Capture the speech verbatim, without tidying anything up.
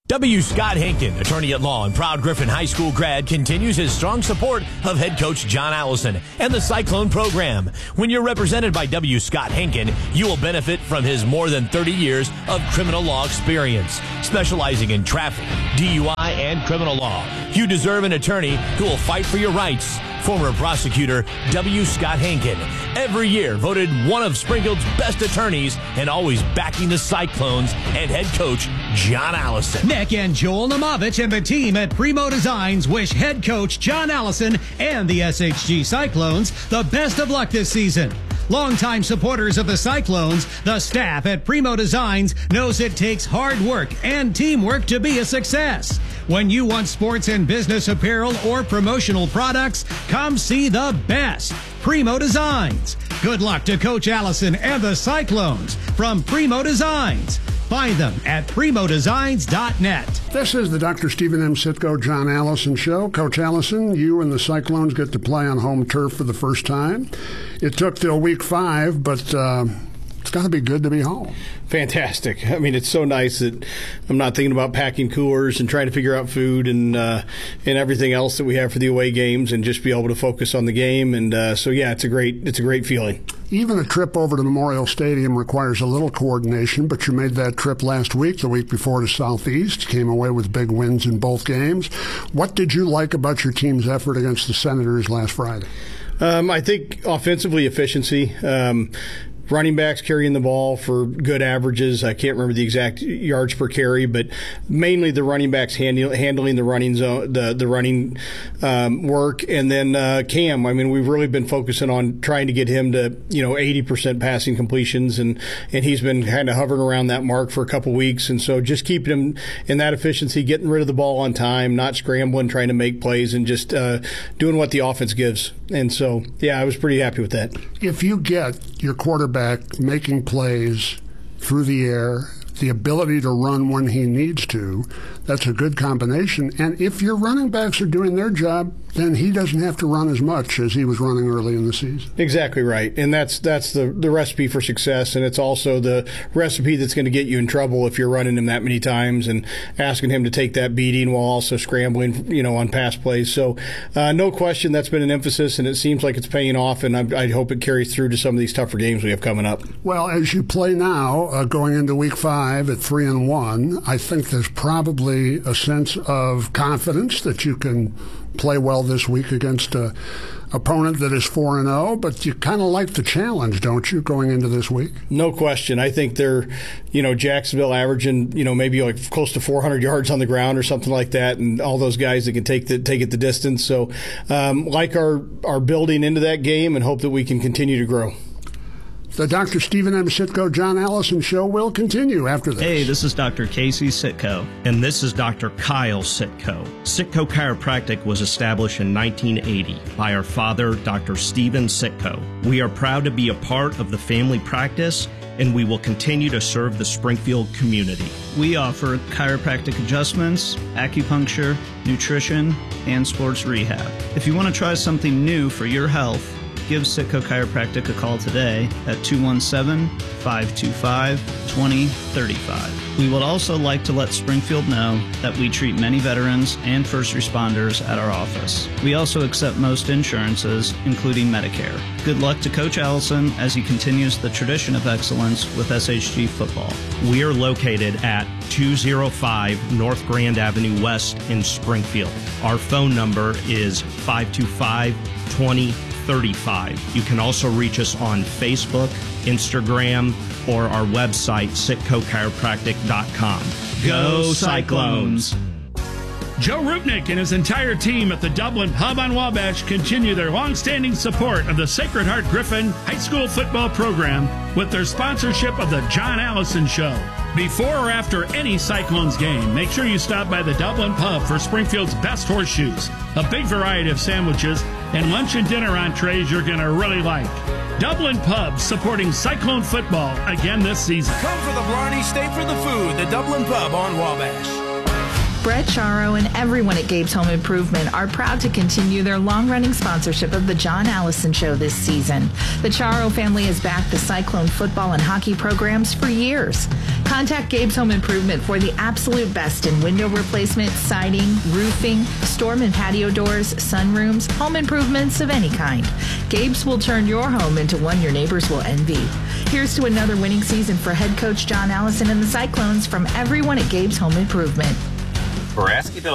W. Scott Henkin, attorney at law and proud Griffin High School grad, continues his strong support of head coach John Allison and the Cyclone program. When you're represented by W. Scott Henkin, you will benefit from his more than thirty years of criminal law experience, specializing in traffic, D U I, and criminal law. You deserve an attorney who will fight for your rights. Former prosecutor W. Scott Henkin, every year voted one of Springfield's best attorneys and always backing the Cyclones and head coach John Allison. Nick and Joel Namovich and the team at Primo Designs wish head coach John Allison and the S H G Cyclones the best of luck this season. Longtime supporters of the Cyclones, the staff at Primo Designs knows it takes hard work and teamwork to be a success. When you want sports and business apparel or promotional products, come see the best. Primo Designs. Good luck to Coach Allison and the Cyclones from Primo Designs. Find them at primo designs dot net. This is the Doctor Stephen M. Sitko, John Allison Show. Coach Allison, you and the Cyclones get to play on home turf for the first time. It took till week five, but uh, it's got to be good to be home. Fantastic. I mean, it's so nice that I'm not thinking about packing coolers and trying to figure out food and uh, and everything else that we have for the away games, and just be able to focus on the game. And uh, so, yeah, it's a great it's a great feeling. Even a trip over to Memorial Stadium requires a little coordination, but you made that trip last week, the week before, to Southeast. You came away with big wins in both games. What did you like about your team's effort against the Senators last Friday? Um, I think offensively efficiency. Um, running backs carrying the ball for good averages. I can't remember the exact yards per carry, but mainly the running backs handle, handling the running zone, the the running um, work, and then uh, Cam. I mean, we've really been focusing on trying to get him to you know eighty percent passing completions, and and he's been kind of hovering around that mark for a couple weeks, and so just keeping him in that efficiency, getting rid of the ball on time, not scrambling, trying to make plays, and just uh, doing what the offense gives. And so, yeah, I was pretty happy with that. If you get your quarterback making plays through the air, the ability to run when he needs to, that's a good combination. And if your running backs are doing their job, then he doesn't have to run as much as he was running early in the season. Exactly right. And that's that's the, the recipe for success, and it's also the recipe that's going to get you in trouble if you're running him that many times and asking him to take that beating while also scrambling, you know, on pass plays. So uh, no question that's been an emphasis, and it seems like it's paying off, and I, I hope it carries through to some of these tougher games we have coming up. Well, as you play now, uh, going into week five at three and one, I think there's probably a sense of confidence that you can play well this week against a opponent that is four and oh, but you kind of like the challenge, don't you, going into this week? No question. I think they're, you know, Jacksonville averaging, you know, maybe like close to four hundred yards on the ground or something like that, and all those guys that can take the take it the distance. So, um, like our our building into that game, and hope that we can continue to grow. The Doctor Stephen M. Sitko, John Allison Show will continue after this. Hey, this is Doctor Casey Sitko. And this is Doctor Kyle Sitko. Sitko Chiropractic was established in nineteen eighty by our father, Doctor Stephen Sitko. We are proud to be a part of the family practice, and we will continue to serve the Springfield community. We offer chiropractic adjustments, acupuncture, nutrition, and sports rehab. If you want to try something new for your health, give Sitko Chiropractic a call today at two one seven, five two five, two zero three five. We would also like to let Springfield know that we treat many veterans and first responders at our office. We also accept most insurances, including Medicare. Good luck to Coach Allison as he continues the tradition of excellence with S H G football. We are located at two oh five North Grand Avenue West in Springfield. Our phone number is five two five, two zero thirty-five. You can also reach us on Facebook, Instagram, or our website, sitko chiropractic dot com. Go Cyclones! Joe Rupnick and his entire team at the Dublin Pub on Wabash continue their long-standing support of the Sacred Heart Griffin High School football program with their sponsorship of the John Allison Show. Before or after any Cyclones game, make sure you stop by the Dublin Pub for Springfield's best horseshoes, a big variety of sandwiches, and lunch and dinner entrees you're going to really like. Dublin Pub supporting Cyclone football again this season. Come for the Blarney, stay for the food. The Dublin Pub on Wabash. Brett Charo and everyone at Gabe's Home Improvement are proud to continue their long-running sponsorship of the John Allison Show this season. The Charo family has backed the Cyclone football and hockey programs for years. Contact Gabe's Home Improvement for the absolute best in window replacement, siding, roofing, storm and patio doors, sunrooms, home improvements of any kind. Gabe's will turn your home into one your neighbors will envy. Here's to another winning season for head coach John Allison and the Cyclones from everyone at Gabe's Home Improvement. For Askeville